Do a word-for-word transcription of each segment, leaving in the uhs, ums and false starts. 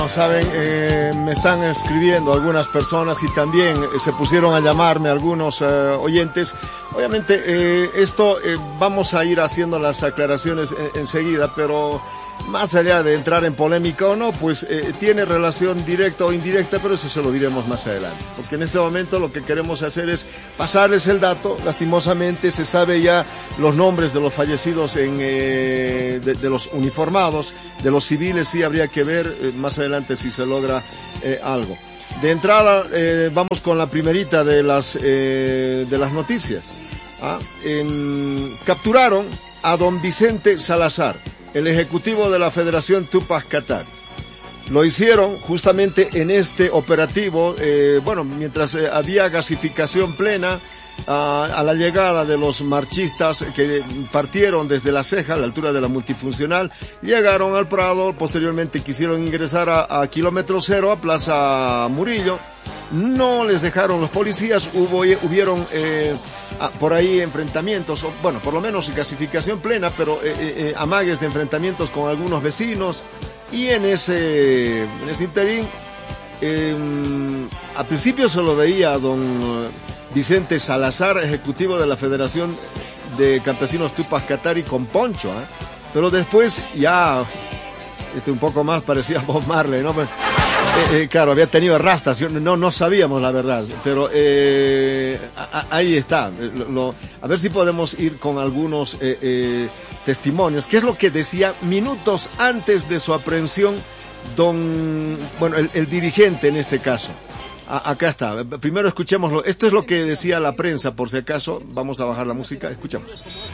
Saben, eh, me están escribiendo algunas personas y también eh, se pusieron a llamarme algunos eh, oyentes. Obviamente eh, esto eh, vamos a ir haciendo las aclaraciones en, enseguida, pero más allá de entrar en polémica o no, pues eh, tiene relación directa o indirecta, pero eso se lo diremos más adelante. Porque en este momento lo que queremos hacer es pasarles el dato. Lastimosamente se sabe ya los nombres de los fallecidos, en, eh, de, de los uniformados, de los civiles sí habría que ver eh, más adelante si se logra eh, algo. De entrada eh, vamos con la primerita de las, eh, de las noticias. ¿Ah? En, capturaron a don Vicente Salazar, el ejecutivo de la Federación Tupac Katari. Lo hicieron justamente en este operativo, eh, bueno, mientras eh, había gasificación plena, a, a la llegada de los marchistas que partieron desde La Ceja, a la altura de la Multifuncional, llegaron al Prado, posteriormente quisieron ingresar a, a Kilómetro Cero, a Plaza Murillo. No les dejaron los policías, hubo, hubieron eh, por ahí enfrentamientos, o, bueno, por lo menos gasificación plena, pero eh, eh, amagues de enfrentamientos con algunos vecinos, y en ese, en ese interín, eh, a principio se lo veía a don Vicente Salazar, ejecutivo de la Federación de Campesinos Tupac Katari, con poncho, ¿eh? Pero después ya, este un poco más parecía Bob Marley, ¿no? Eh, eh, claro, había tenido rastas, no, no sabíamos la verdad, pero eh, a, a, ahí está. Lo, lo, a ver si podemos ir con algunos eh, eh, testimonios. ¿Qué es lo que decía minutos antes de su aprehensión don, bueno, el, el dirigente en este caso? A, acá está. Primero escuchémoslo. Esto es lo que decía la prensa, por si acaso. Vamos a bajar la música. Escuchamos.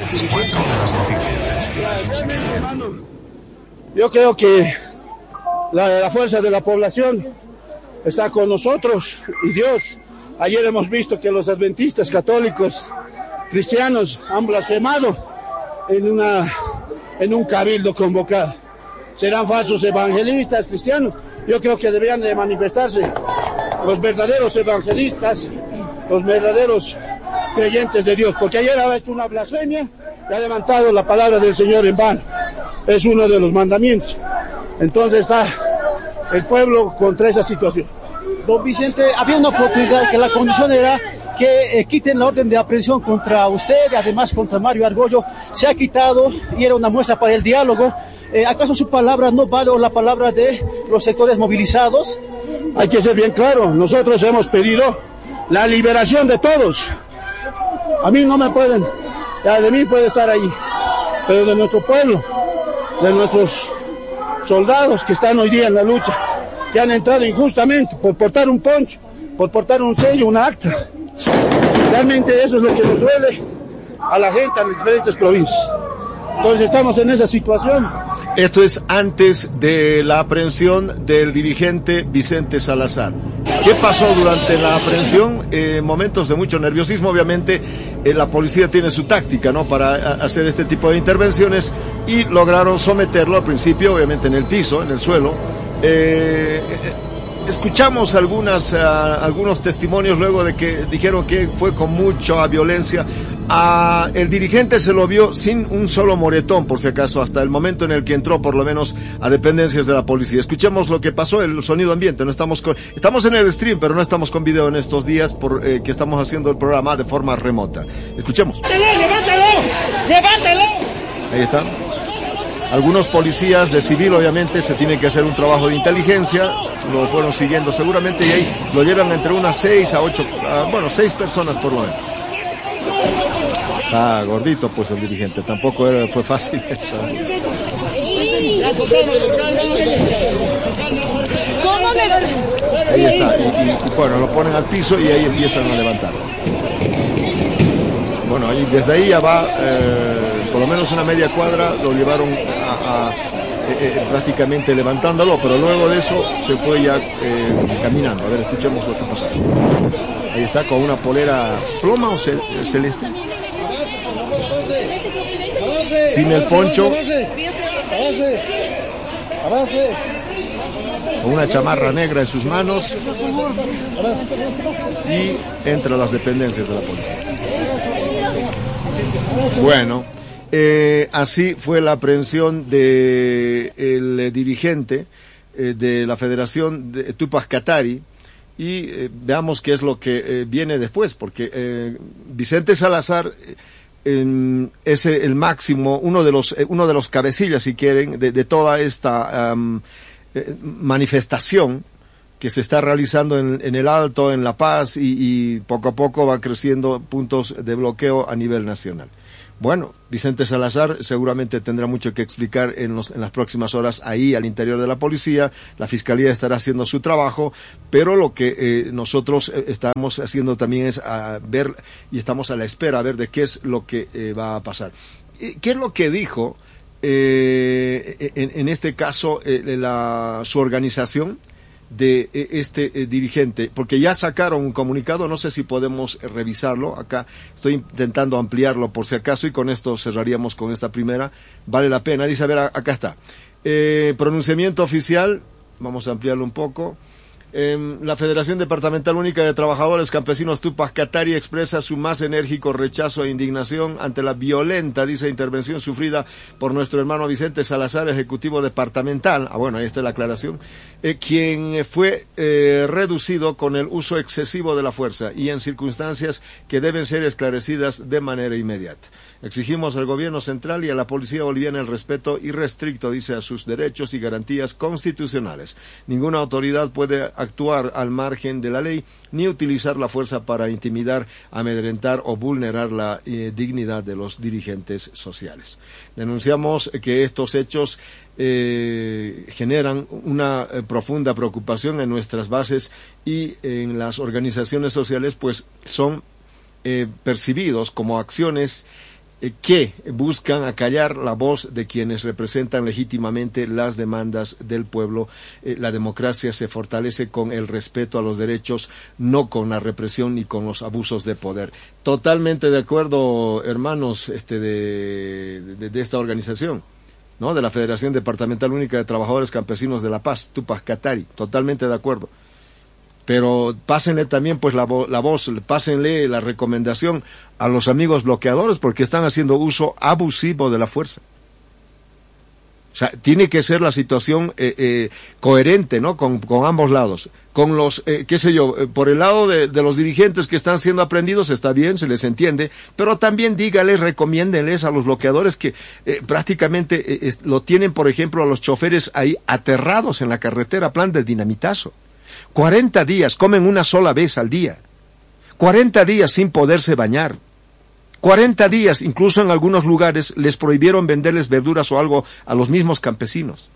Yo creo que La, la fuerza de la población está con nosotros y Dios. Ayer hemos visto que los adventistas católicos cristianos han blasfemado en, una, en un cabildo convocado. Serán falsos evangelistas cristianos. Yo creo que deberían de manifestarse los verdaderos evangelistas, los verdaderos creyentes de Dios, porque ayer ha hecho una blasfemia y ha levantado la palabra del Señor en vano. Es uno de los mandamientos. Entonces está el pueblo contra esa situación. Don Vicente, había una oportunidad que la condición era que eh, quiten la orden de aprehensión contra usted, además contra Mario Argollo. Se ha quitado y era una muestra para el diálogo. Eh, ¿Acaso su palabra no vale o la palabra de los sectores movilizados? Hay que ser bien claro, nosotros hemos pedido la liberación de todos. A mí no me pueden, ya de mí puede estar ahí, pero de nuestro pueblo, de nuestros soldados que están hoy día en la lucha, que han entrado injustamente por portar un poncho, por portar un sello, una acta. Realmente eso es lo que nos duele a la gente en las diferentes provincias. Entonces estamos en esa situación. Esto es antes de la aprehensión del dirigente Vicente Salazar. ¿Qué pasó durante la aprehensión? Eh, momentos de mucho nerviosismo, obviamente. Eh, la policía tiene su táctica, ¿no?, para a, hacer este tipo de intervenciones, y lograron someterlo al principio, obviamente en el piso, en el suelo. Eh, eh, escuchamos algunas, uh, algunos testimonios luego de que dijeron que fue con mucha violencia. A el dirigente se lo vio sin un solo moretón, por si acaso, hasta el momento en el que entró, por lo menos, a dependencias de la policía. Escuchemos lo que pasó, el sonido ambiente. No estamos con, estamos en el stream, pero no estamos con video en estos días, por eh, que estamos haciendo el programa de forma remota. Escuchemos. ¡Levántalo, levántalo! ¡Levántalo! Ahí está. Algunos policías de civil, obviamente, se tienen que hacer un trabajo de inteligencia, lo fueron siguiendo seguramente, y ahí lo llevan entre unas seis a ocho, uh, bueno, seis personas por lo menos. Ah, gordito pues el dirigente, tampoco era, fue fácil eso. ¿Cómo me lo... Ahí está, y, y, y bueno, lo ponen al piso y ahí empiezan a levantarlo. Bueno, ahí, desde ahí ya va, eh, por lo menos una media cuadra, lo llevaron a, a eh, eh, prácticamente levantándolo, pero luego de eso se fue ya eh, caminando. A ver, escuchemos lo que pasa. Ahí está con una polera ploma o cel celeste. Sin el poncho, con una chamarra negra en sus manos, y entra a las dependencias de la policía. Bueno, eh, así fue la aprehensión del dirigente. eh, de la Federación de Tupac Katari y eh, veamos qué es lo que eh, viene después, porque eh, Vicente Salazar eh, es el máximo, uno de los, eh, uno de los cabecillas, si quieren, de, de toda esta um, eh, manifestación que se está realizando en, en el Alto, en La Paz, y, y poco a poco va creciendo puntos de bloqueo a nivel nacional. Bueno, Vicente Salazar seguramente tendrá mucho que explicar en, los, en las próximas horas ahí al interior de la policía. La Fiscalía estará haciendo su trabajo, pero lo que eh, nosotros eh, estamos haciendo también es a ver, y estamos a la espera a ver de qué es lo que eh, va a pasar. ¿Qué es lo que dijo eh, en, en este caso eh, la, su organización de este eh, dirigente? Porque ya sacaron un comunicado, no sé si podemos eh, revisarlo, acá estoy intentando ampliarlo por si acaso, y con esto cerraríamos con esta primera, vale la pena. Dice, a ver, a, acá está, eh, pronunciamiento oficial, vamos a ampliarlo un poco. Eh, la Federación Departamental Única de Trabajadores Campesinos Tupac Katari expresa su más enérgico rechazo e indignación ante la violenta, dice, intervención sufrida por nuestro hermano Vicente Salazar, ejecutivo departamental, ah bueno, ahí está la aclaración, eh, quien fue eh, reducido con el uso excesivo de la fuerza y en circunstancias que deben ser esclarecidas de manera inmediata. Exigimos al gobierno central y a la policía boliviana el respeto irrestricto, dice, a sus derechos y garantías constitucionales. Ninguna autoridad puede actuar al margen de la ley ni utilizar la fuerza para intimidar, amedrentar o vulnerar la eh, dignidad de los dirigentes sociales. Denunciamos que estos hechos eh, generan una eh, profunda preocupación en nuestras bases y en las organizaciones sociales, pues son eh, percibidos como acciones que buscan acallar la voz de quienes representan legítimamente las demandas del pueblo. Eh, la democracia se fortalece con el respeto a los derechos, no con la represión ni con los abusos de poder. Totalmente de acuerdo, hermanos, este de, de, de esta organización, ¿no? De la Federación Departamental Única de Trabajadores Campesinos de La Paz, Tupac Katari, totalmente de acuerdo. Pero pásenle también pues la, vo la voz, pásenle la recomendación a los amigos bloqueadores, porque están haciendo uso abusivo de la fuerza. O sea, tiene que ser la situación eh, eh, coherente, ¿no? Con, con ambos lados. Con los, eh, qué sé yo, eh, por el lado de, de los dirigentes que están siendo aprendidos, está bien, se les entiende, pero también dígales, recomiéndenles a los bloqueadores que eh, prácticamente eh, lo tienen, por ejemplo, a los choferes ahí aterrados en la carretera, plan del dinamitazo. cuarenta días, comen una sola vez al día. cuarenta días sin poderse bañar. cuarenta días, incluso en algunos lugares, les prohibieron venderles verduras o algo a los mismos campesinos.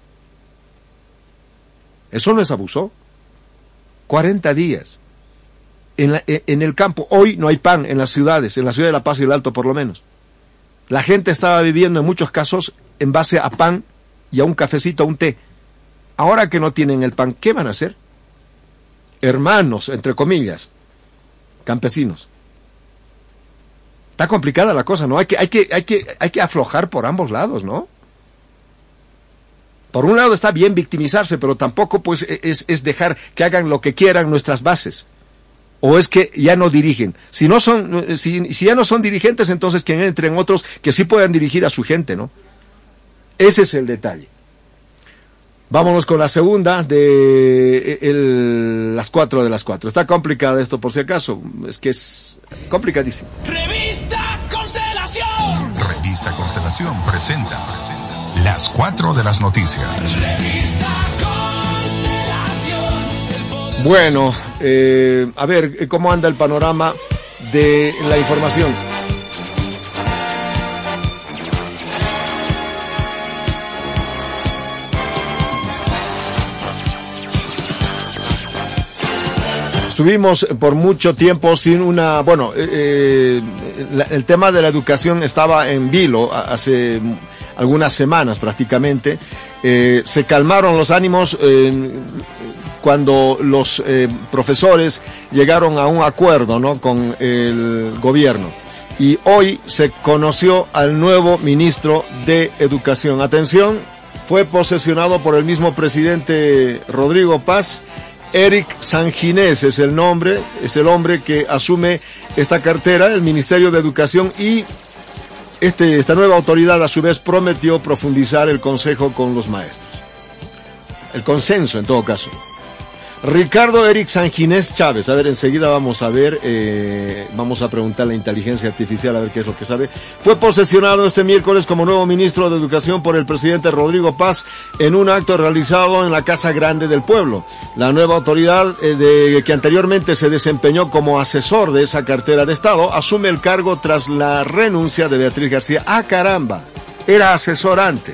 ¿Eso no es abuso? cuarenta días. En, la, en el campo, hoy no hay pan en las ciudades, en la ciudad de La Paz y el Alto por lo menos. La gente estaba viviendo en muchos casos en base a pan y a un cafecito, a un té. Ahora que no tienen el pan, ¿qué van a hacer? Hermanos, entre comillas, campesinos. Está complicada la cosa, ¿no? Hay que, hay que, hay que, hay que aflojar por ambos lados, ¿no? Por un lado está bien victimizarse, pero tampoco pues es, es dejar que hagan lo que quieran nuestras bases. O es que ya no dirigen. Si no son, si, si ya no son dirigentes, entonces que entren otros que sí puedan dirigir a su gente, ¿no? Ese es el detalle. Vámonos con la segunda de el, las cuatro de las cuatro. Está complicada esto por si acaso. Es que es complicadísimo. Revista Constelación. Revista Constelación presenta las cuatro de las noticias. Revista Constelación. Bueno, eh, a ver, ¿cómo anda el panorama de la información? Estuvimos por mucho tiempo sin una, bueno, eh, la, el tema de la educación estaba en vilo hace algunas semanas prácticamente. Eh, se calmaron los ánimos eh, cuando los eh, profesores llegaron a un acuerdo, ¿no?, con el gobierno. Y hoy se conoció al nuevo ministro de Educación. Atención, fue posesionado por el mismo presidente Rodrigo Paz. Eric Sanginés es el nombre, es el hombre que asume esta cartera, el Ministerio de Educación, y este, esta nueva autoridad a su vez prometió profundizar el consejo con los maestros. el consenso en todo caso. Ricardo Eric Sanginés Chávez, a ver, enseguida vamos a ver, eh, vamos a preguntarle a la inteligencia artificial a ver qué es lo que sabe. Fue posesionado este miércoles como nuevo ministro de Educación por el presidente Rodrigo Paz en un acto realizado en la Casa Grande del Pueblo. La nueva autoridad eh, de, que anteriormente se desempeñó como asesor de esa cartera de Estado asume el cargo tras la renuncia de Beatriz García. ¡Ah, caramba! Era asesor antes.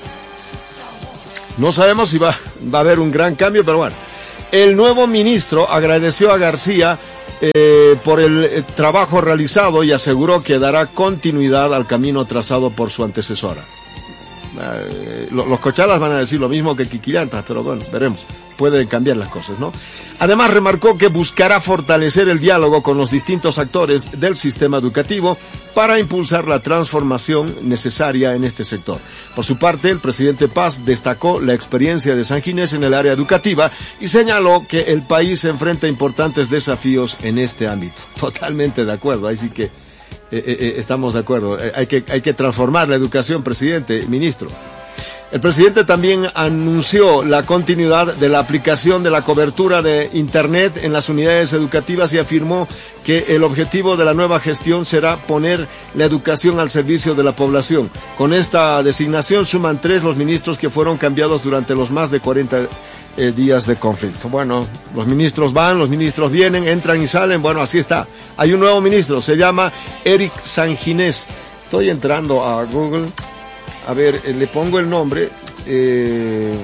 No sabemos si va, va a haber un gran cambio, pero bueno. El nuevo ministro agradeció a García eh, por el eh, trabajo realizado y aseguró que dará continuidad al camino trazado por su antecesora. Eh, los cochalas van a decir lo mismo que Quiquillantas, pero bueno, veremos. Pueden cambiar las cosas, ¿no? Además, remarcó que buscará fortalecer el diálogo con los distintos actores del sistema educativo para impulsar la transformación necesaria en este sector. Por su parte, el presidente Paz destacó la experiencia de Sanginés en el área educativa y señaló que el país enfrenta importantes desafíos en este ámbito. Totalmente de acuerdo, ahí sí que eh, eh, estamos de acuerdo. Eh, hay que, hay que transformar la educación, presidente, ministro. El presidente también anunció la continuidad de la aplicación de la cobertura de Internet en las unidades educativas y afirmó que el objetivo de la nueva gestión será poner la educación al servicio de la población. Con esta designación suman tres los ministros que fueron cambiados durante los más de cuarenta eh, días de conflicto. Bueno, los ministros van, los ministros vienen, entran y salen. Bueno, así está. Hay un nuevo ministro, se llama Eric Sanginés. Estoy entrando a Google. A ver, eh, le pongo el nombre. Eh,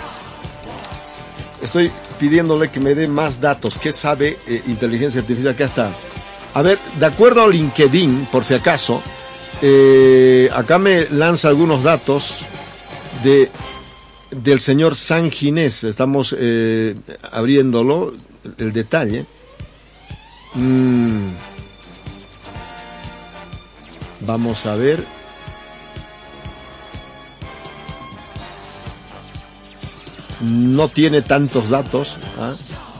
estoy pidiéndole que me dé más datos. ¿Qué sabe eh, inteligencia artificial? Acá está. A ver, de acuerdo a LinkedIn, por si acaso, eh, acá me lanza algunos datos de del señor Sanginés. Estamos eh, abriéndolo, el detalle. Mm. Vamos a ver. No tiene tantos datos ¿ah?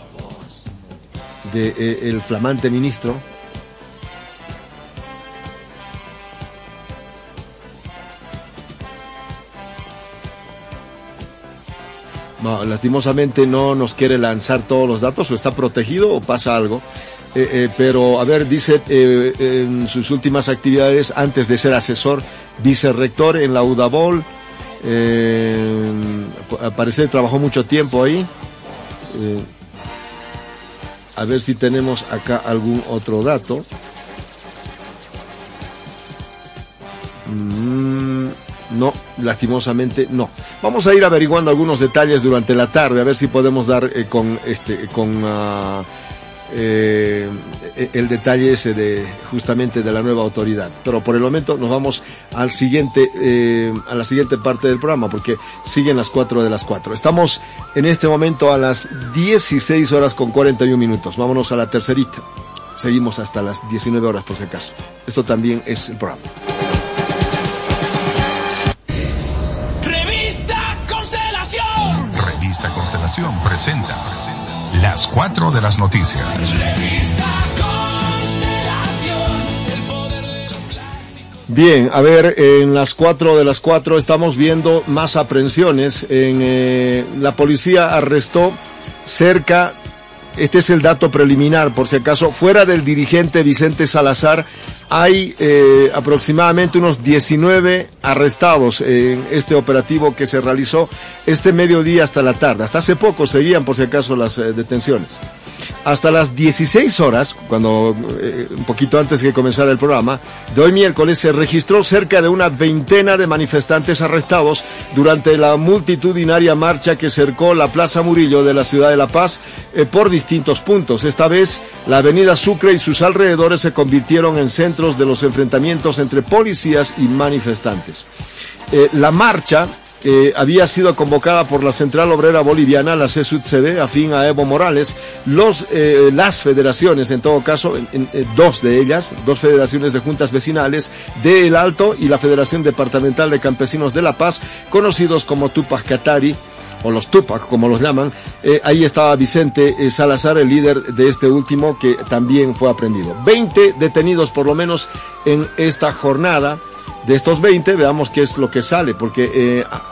de eh, el flamante ministro. No, lastimosamente no nos quiere lanzar todos los datos, o está protegido o pasa algo. Eh, eh, pero, a ver, dice eh, en sus últimas actividades, antes de ser asesor, vicerrector en la UDABOL. Eh, al parecer trabajó mucho tiempo ahí. Eh, a ver si tenemos acá algún otro dato. Mm, no, lastimosamente no. Vamos a ir averiguando algunos detalles durante la tarde, a ver si podemos dar eh, con este con uh, eh, el detalle ese de justamente de la nueva autoridad. Pero por el momento nos vamos al siguiente eh, a la siguiente parte del programa, porque siguen las cuatro de las cuatro. Estamos en este momento a las dieciséis horas con cuarenta y un minutos. Vámonos a la tercerita. Seguimos hasta las diecinueve horas por si acaso. Esto también es el programa. Revista Constelación. Revista Constelación presenta las cuatro de las noticias. Bien, a ver, en las cuatro de las cuatro estamos viendo más aprehensiones. En eh, la policía arrestó cerca, este es el dato preliminar, por si acaso, fuera del dirigente Vicente Salazar, hay eh, aproximadamente unos diecinueve arrestados en este operativo que se realizó este mediodía hasta la tarde. Hasta hace poco seguían, por si acaso, las eh, detenciones. Hasta las dieciséis horas, cuando eh, un poquito antes que comenzara el programa, de hoy miércoles se registró cerca de una veintena de manifestantes arrestados durante la multitudinaria marcha que cercó la Plaza Murillo de la ciudad de La Paz eh, por distintos puntos. Esta vez, la avenida Sucre y sus alrededores se convirtieron en centros de los enfrentamientos entre policías y manifestantes. Eh, la marcha Eh, había sido convocada por la Central Obrera Boliviana, la C E S U T C B, afín a Evo Morales, los, eh, las federaciones, en todo caso, en, en, en, dos de ellas, dos federaciones de juntas vecinales de El Alto y la Federación Departamental de Campesinos de La Paz, conocidos como Tupac Katari, o los Tupac, como los llaman. Eh, ahí estaba Vicente eh, Salazar, el líder de este último, que también fue aprehendido. veinte detenidos por lo menos en esta jornada. De estos veinte, veamos qué es lo que sale, porque eh,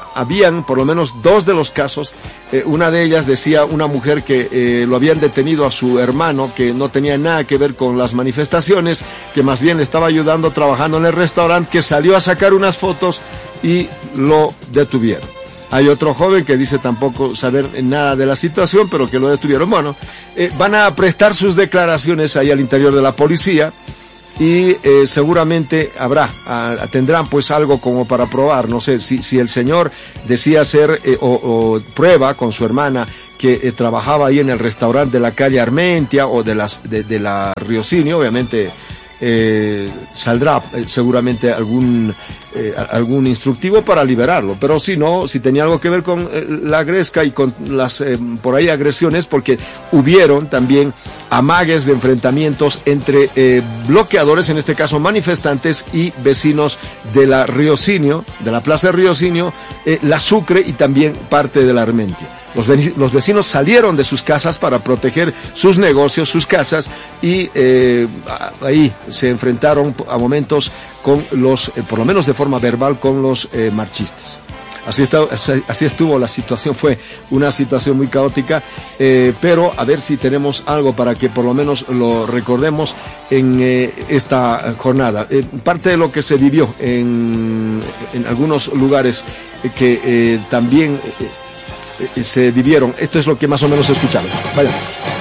habían por lo menos dos de los casos. Eh, una de ellas decía una mujer que eh, lo habían detenido a su hermano, que no tenía nada que ver con las manifestaciones, que más bien le estaba ayudando trabajando en el restaurante, que salió a sacar unas fotos y lo detuvieron. Hay otro joven que dice tampoco saber nada de la situación, pero que lo detuvieron. Bueno, eh, van a prestar sus declaraciones ahí al interior de la policía y eh, seguramente habrá, a, tendrán pues algo como para probar. No sé, si, si el señor decía hacer eh, o, o prueba con su hermana que eh, trabajaba ahí en el restaurante de la calle Armentia o de, las, de, de la Riocini, obviamente eh, saldrá eh, seguramente algún... Eh, algún instructivo para liberarlo, pero si no, si tenía algo que ver con eh, la gresca y con las eh, por ahí agresiones, porque hubieron también amagues de enfrentamientos entre eh, bloqueadores, en este caso manifestantes, y vecinos de la Riocinio, de la Plaza Riocinio, eh, la Sucre y también parte de la Armentia. Los, los vecinos salieron de sus casas para proteger sus negocios, sus casas, y eh, ahí se enfrentaron a momentos con los, eh, por lo menos de forma verbal, con los eh, marchistas. Así, está, así estuvo la situación, fue una situación muy caótica, eh, pero a ver si tenemos algo para que por lo menos lo recordemos en eh, esta jornada. Eh, parte de lo que se vivió en, en algunos lugares eh, que eh, también... Eh, se vivieron. Esto es lo que más o menos escucharon. Vaya.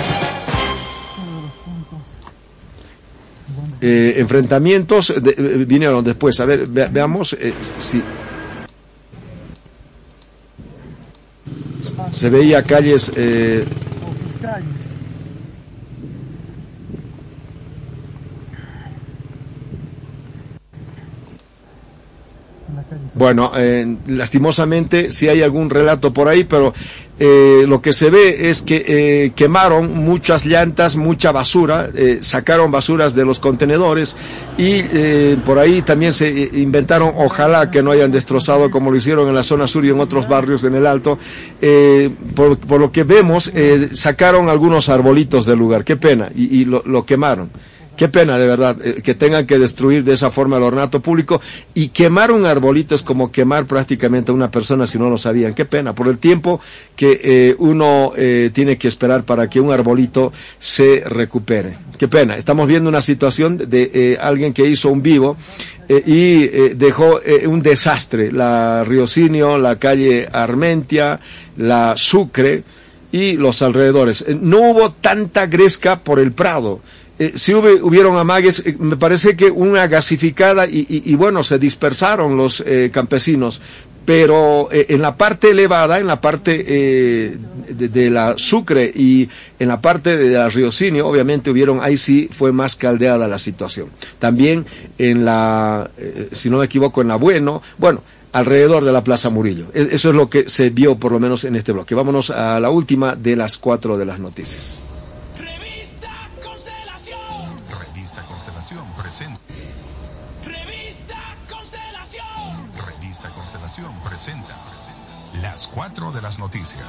Eh, enfrentamientos de, eh, vinieron después. A ver, ve, veamos eh, si se veía calles. Eh, Bueno, eh, lastimosamente sí hay algún relato por ahí, pero eh, lo que se ve es que eh, quemaron muchas llantas, mucha basura, eh, sacaron basuras de los contenedores y eh, por ahí también se inventaron, ojalá que no hayan destrozado como lo hicieron en la zona sur y en otros barrios en el Alto, eh, por, por lo que vemos, eh, sacaron algunos arbolitos del lugar, qué pena, y, y lo, lo quemaron. Qué pena, de verdad, eh, que tengan que destruir de esa forma el ornato público, y quemar un arbolito es como quemar prácticamente a una persona si no lo sabían. Qué pena, por el tiempo que eh, uno eh, tiene que esperar para que un arbolito se recupere. Qué pena, estamos viendo una situación de eh, alguien que hizo un vivo eh, y eh, dejó eh, un desastre. La Riocinio, la calle Armentia, la Sucre y los alrededores. Eh, no hubo tanta gresca por el Prado. Eh, si hubo, hubieron amagues, eh, me parece que una gasificada y, y, y bueno, se dispersaron los eh, campesinos, pero eh, en la parte elevada, en la parte eh, de, de la Sucre y en la parte de la Riocinio, obviamente hubieron, ahí sí fue más caldeada la situación. También en la, eh, si no me equivoco, en la Bueno, bueno, alrededor de la Plaza Murillo. Eso es lo que se vio por lo menos en este bloque. Vámonos a la última de las cuatro de las noticias. Presenta. Revista Constelación. Revista Constelación presenta las cuatro de las noticias.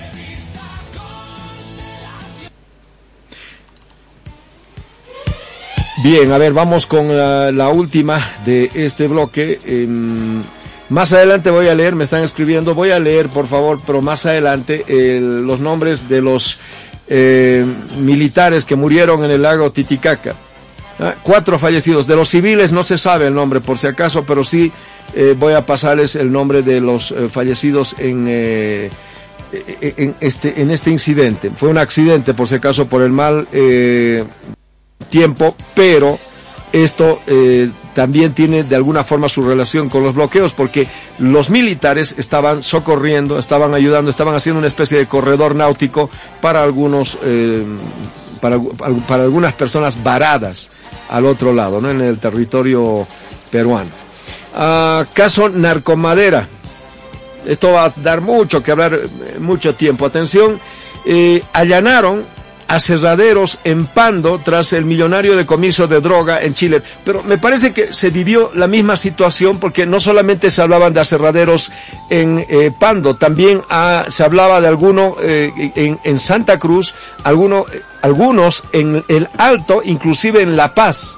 Bien, a ver, vamos con la, la última de este bloque. Eh, más adelante voy a leer, me están escribiendo, voy a leer por favor, pero más adelante eh, los nombres de los eh, militares que murieron en el lago Titicaca. Ah, cuatro fallecidos. De los civiles no se sabe el nombre por si acaso, pero sí eh, voy a pasarles el nombre de los eh, fallecidos en, eh, en, este, en este incidente. Fue un accidente por si acaso por el mal eh, tiempo, pero esto eh, también tiene de alguna forma su relación con los bloqueos, porque los militares estaban socorriendo, estaban ayudando, estaban haciendo una especie de corredor náutico para algunos eh, para, para algunas personas varadas al otro lado, ¿no? En el territorio peruano. Ah, caso Narcomadera. Esto va a dar mucho que hablar, mucho tiempo. Atención, eh, allanaron aserraderos en Pando tras el millonario decomiso de droga en Chile. Pero me parece que se vivió la misma situación, porque no solamente se hablaban de aserraderos en eh, Pando, también ah, se hablaba de alguno eh, en, en Santa Cruz, alguno, algunos en el Alto, inclusive en La Paz.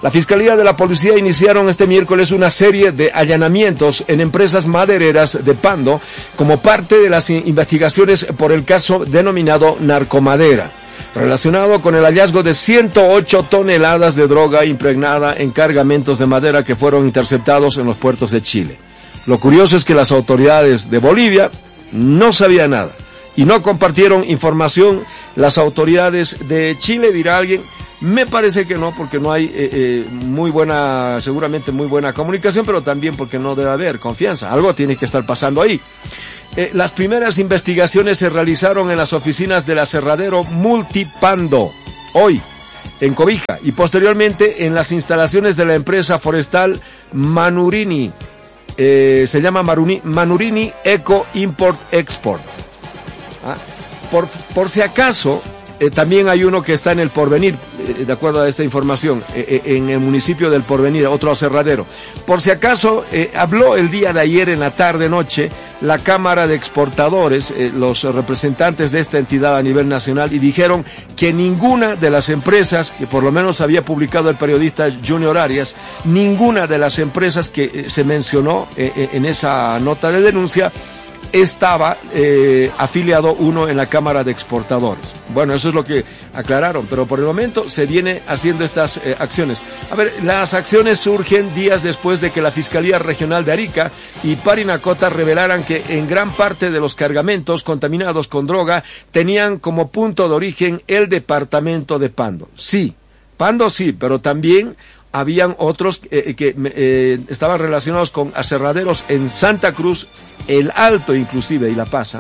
La Fiscalía de la Policía iniciaron este miércoles una serie de allanamientos en empresas madereras de Pando como parte de las investigaciones por el caso denominado Narcomadera, relacionado con el hallazgo de ciento ocho toneladas de droga impregnada en cargamentos de madera que fueron interceptados en los puertos de Chile. Lo curioso es que las autoridades de Bolivia no sabían nada y no compartieron información. Las autoridades de Chile, dirá alguien. Me parece que no, porque no hay eh, eh, muy buena, seguramente muy buena comunicación, pero también porque no debe haber confianza. Algo tiene que estar pasando ahí. Eh, las primeras investigaciones se realizaron en las oficinas del aserradero Multipando, hoy, en Cobija, y posteriormente en las instalaciones de la empresa forestal Manurini. Eh, se llama Maruni, Manurini Eco Import Export. Ah, por, por si acaso... Eh, también hay uno que está en el Porvenir, eh, de acuerdo a esta información, eh, eh, en el municipio del Porvenir, otro aserradero. Por si acaso, eh, habló el día de ayer en la tarde-noche la Cámara de Exportadores, eh, los representantes de esta entidad a nivel nacional, y dijeron que ninguna de las empresas, que por lo menos había publicado el periodista Junior Arias, ninguna de las empresas que eh, se mencionó eh, en esa nota de denuncia, estaba eh, afiliado uno en la Cámara de Exportadores. Bueno, eso es lo que aclararon, pero por el momento se viene haciendo estas eh, acciones. A ver, las acciones surgen días después de que la Fiscalía Regional de Arica y Parinacota revelaran que en gran parte de los cargamentos contaminados con droga tenían como punto de origen el departamento de Pando. Sí, Pando sí, pero también habían otros eh, que eh, estaban relacionados con aserraderos en Santa Cruz, El Alto inclusive, y La Paz.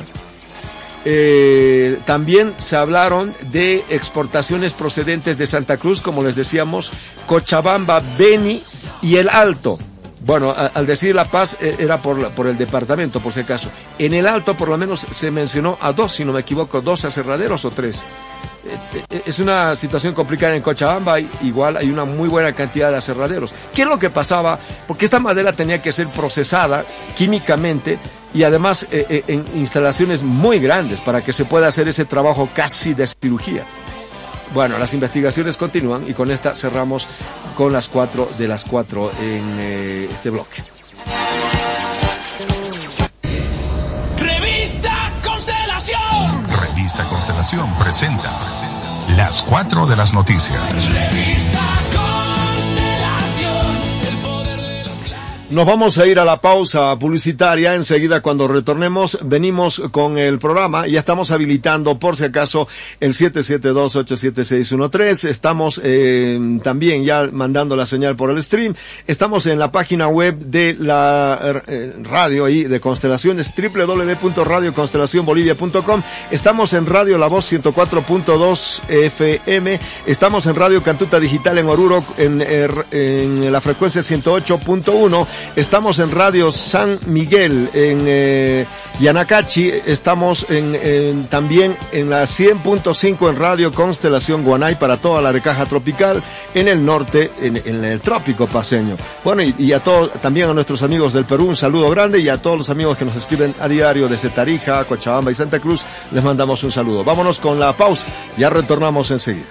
Eh, también se hablaron de exportaciones procedentes de Santa Cruz, como les decíamos, Cochabamba, Beni y El Alto. Bueno, a, al decir La Paz eh, era por, por el departamento, por si acaso. En El Alto por lo menos se mencionó a dos, si no me equivoco, dos aserraderos o tres. Es una situación complicada en Cochabamba, igual hay una muy buena cantidad de aserraderos. ¿Qué es lo que pasaba? Porque esta madera tenía que ser procesada químicamente y además eh, eh, en instalaciones muy grandes para que se pueda hacer ese trabajo casi de cirugía. Bueno, las investigaciones continúan y con esta cerramos con las cuatro de las cuatro en eh, este bloque. Revista Constelación presenta Las cuatro de las noticias. Nos vamos a ir a la pausa publicitaria. Enseguida, cuando retornemos, venimos con el programa. Ya estamos habilitando, por si acaso, el siete siete dos, ocho siete seis uno tres. Estamos eh, también ya mandando la señal por el stream. Estamos en la página web de la eh, radio ahí de Constelaciones, doble u doble u doble u punto radio constelación bolivia punto com. Estamos en Radio La Voz ciento cuatro punto dos F M. Estamos en Radio Cantuta Digital en Oruro en, en la frecuencia ciento ocho punto uno. Estamos en Radio San Miguel en eh, Yanacachi. Estamos en, en, también en la cien punto cinco en Radio Constelación Guanay para toda la recaja tropical en el norte, en, en el trópico paceño. Bueno, y, y a todos, también a nuestros amigos del Perú, un saludo grande, y a todos los amigos que nos escriben a diario desde Tarija, Cochabamba y Santa Cruz, les mandamos un saludo. Vámonos con la pausa, ya retornamos enseguida.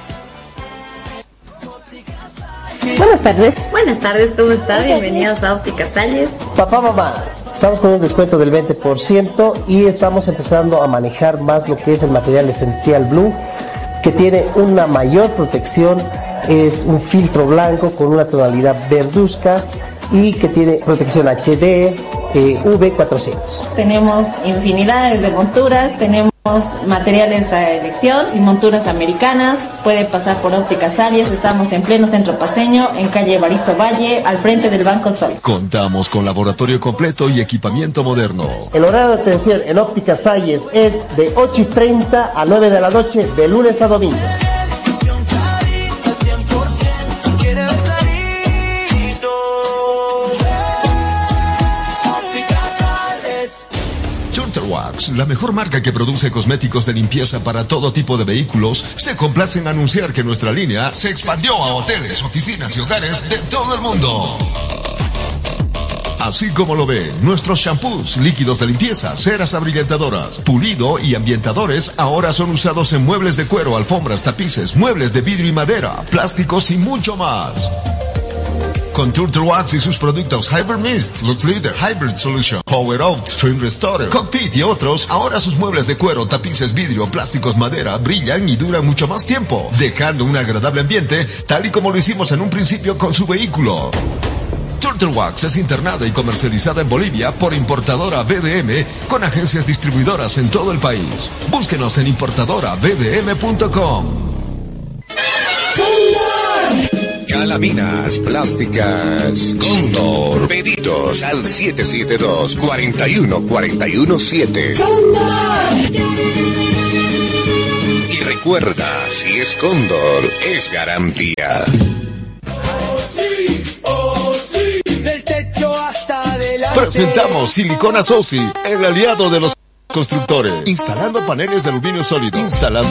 Buenas tardes. Buenas tardes, ¿cómo está? Bienvenidos a Óptica Salles. Papá, mamá, estamos con un descuento del veinte por ciento y estamos empezando a manejar más lo que es el material Essential Blue, que tiene una mayor protección, es un filtro blanco con una tonalidad verduzca y que tiene protección H D, eh, V cuatrocientos. Tenemos infinidades de monturas, tenemos materiales a elección y monturas americanas. Puede pasar por Óptica Salles. Estamos en pleno centro paceño, en calle Evaristo Valle, al frente del Banco Sol. Contamos con laboratorio completo y equipamiento moderno. El horario de atención en Óptica Salles es de ocho y treinta a nueve de la noche, de lunes a domingo. Wax, la mejor marca que produce cosméticos de limpieza para todo tipo de vehículos, se complace en anunciar que nuestra línea se expandió a hoteles, oficinas y hogares de todo el mundo. Así como lo ven, nuestros shampoos, líquidos de limpieza, ceras abrillantadoras, pulido y ambientadores ahora son usados en muebles de cuero, alfombras, tapices, muebles de vidrio y madera, plásticos y mucho más. Con Turtle Wax y sus productos Hybrid Mist, Lux Leader, Hybrid Solution, Power Out, Trim Restorer, Cockpit y otros, ahora sus muebles de cuero, tapices, vidrio, plásticos, madera, brillan y duran mucho más tiempo, dejando un agradable ambiente, tal y como lo hicimos en un principio con su vehículo. Turtle Wax es internada y comercializada en Bolivia por importadora B D M, con agencias distribuidoras en todo el país. Búsquenos en importadora b d m punto com. Calaminas plásticas Cóndor. Pedidos al siete siete dos, cuatro uno cuatro uno siete. Y recuerda, si es Cóndor, es garantía. Presentamos Silicona Sosi, el aliado de los constructores. Instalando paneles de aluminio sólido, instalando